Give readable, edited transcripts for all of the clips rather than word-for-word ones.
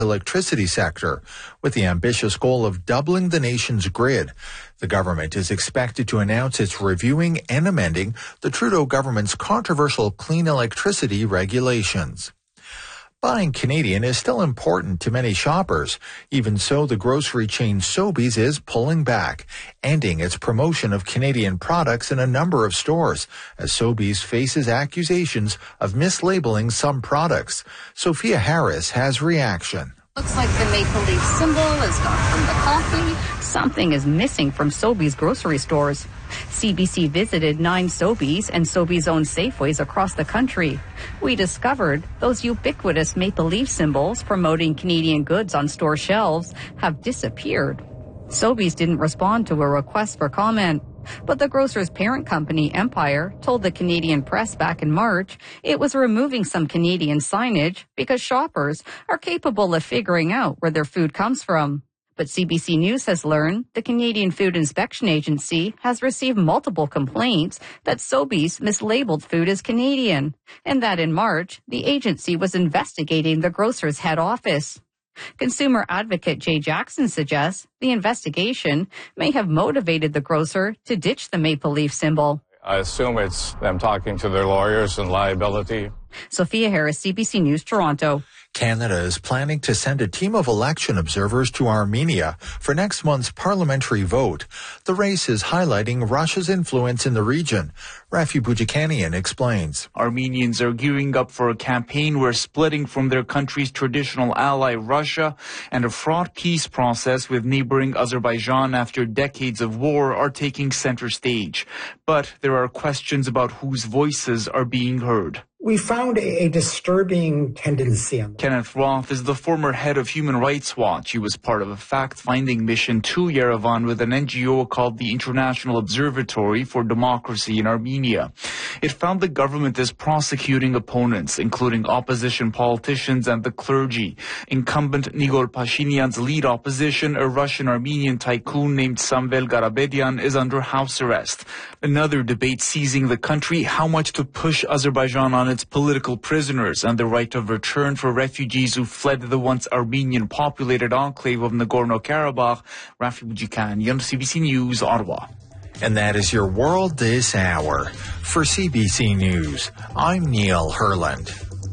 electricity sector, with the ambitious goal of doubling the nation's grid. The government is expected to announce it's reviewing and amending the Trudeau government's controversial clean electricity regulations. Buying Canadian is still important to many shoppers. Even so, the grocery chain Sobeys is pulling back, ending its promotion of Canadian products in a number of stores, as Sobeys faces accusations of mislabeling some products. Sophia Harris has reaction. Looks like the maple leaf symbol is gone from the coffee. Something is missing from Sobeys grocery stores. CBC visited 9 Sobeys and Sobeys-owned Safeways across the country. We discovered those ubiquitous maple leaf symbols promoting Canadian goods on store shelves have disappeared. Sobeys didn't respond to a request for comment, but the grocer's parent company, Empire, told the Canadian press back in March it was removing some Canadian signage because shoppers are capable of figuring out where their food comes from. But CBC News has learned the Canadian Food Inspection Agency has received multiple complaints that Sobeys mislabeled food as Canadian, and that in March, the agency was investigating the grocer's head office. Consumer advocate Jay Jackson suggests the investigation may have motivated the grocer to ditch the maple leaf symbol. I assume it's them talking to their lawyers and liability. Sophia Harris, CBC News, Toronto. Canada is planning to send a team of election observers to Armenia for next month's parliamentary vote. The race is highlighting Russia's influence in the region. Rafi Boudjikanian explains. Armenians are gearing up for a campaign where splitting from their country's traditional ally Russia and a fraught peace process with neighboring Azerbaijan after decades of war are taking center stage. But there are questions about whose voices are being heard. We found a disturbing tendency. Kenneth Roth is the former head of Human Rights Watch. He was part of a fact-finding mission to Yerevan with an NGO called the International Observatory for Democracy in Armenia. It found the government is prosecuting opponents, including opposition politicians and the clergy. Incumbent Nigol Pashinyan's lead opposition, a Russian-Armenian tycoon named Samvel Garabedian, is under house arrest. Another debate seizing the country, how much to push Azerbaijan on its political prisoners and the right of return for refugees who fled the once Armenian-populated enclave of Nagorno-Karabakh. Rafi Boudjikanian, CBC News, Ottawa. And that is your world this hour. For CBC News, I'm Neil Herland.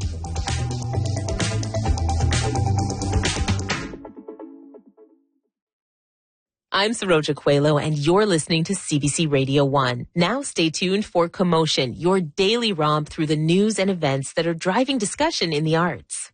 I'm Saroja Coelho, and you're listening to CBC Radio 1. Now stay tuned for Commotion, your daily romp through the news and events that are driving discussion in the arts.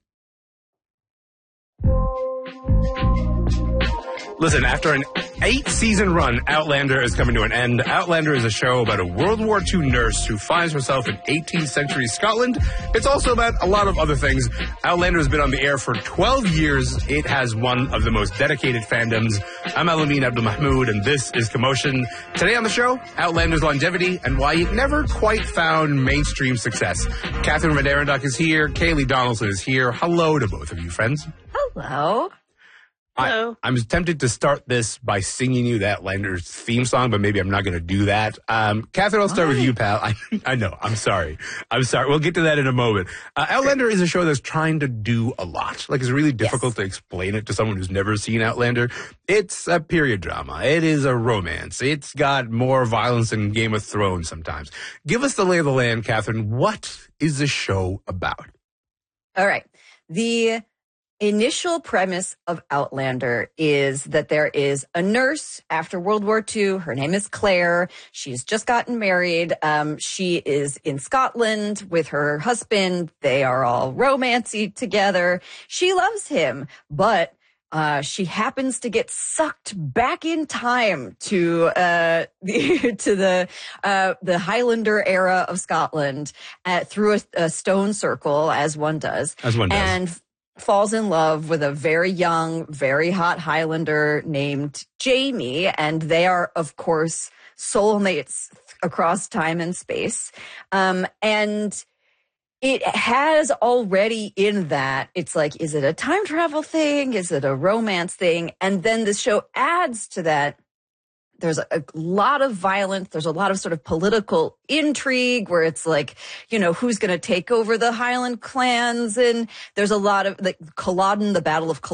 Listen, after an 8-season run, Outlander is coming to an end. Outlander is a show about a World War II nurse who finds herself in 18th century Scotland. It's also about a lot of other things. Outlander has been on the air for 12 years. It has one of the most dedicated fandoms. I'm Alameen Abdul-Mahmoud, and this is Commotion. Today on the show, Outlander's longevity and why it never quite found mainstream success. Catherine Van is here. Kaylee Donaldson is here. Hello to both of you, friends. Hello. Hello. I'm tempted to start this by singing you that Outlander's theme song, but maybe I'm not going to do that. Catherine, I'll start with you, pal. I know. I'm sorry. We'll get to that in a moment. Outlander is a show that's trying to do a lot. Like, it's really difficult to explain it to someone who's never seen Outlander. It's a period drama. It is a romance. It's got more violence than Game of Thrones sometimes. Give us the lay of the land, Catherine. What is the show about? All right. The initial premise of Outlander is that there is a nurse after World War II. Her name is Claire. She's just gotten married. She is in Scotland with her husband. They are all romancy together. She loves him, but she happens to get sucked back in time to the Highlander era of Scotland through a stone circle, as one does. And falls in love with a very young, very hot Highlander named Jamie, and they are, of course, soulmates across time and space. And it has already in that, it's like, is it a time travel thing? Is it a romance thing? And then the show adds to that There's a lot of violence. There's a lot of sort of political intrigue where it's like, you know, who's going to take over the Highland clans. And there's a lot of like Culloden, the Battle of Culloden.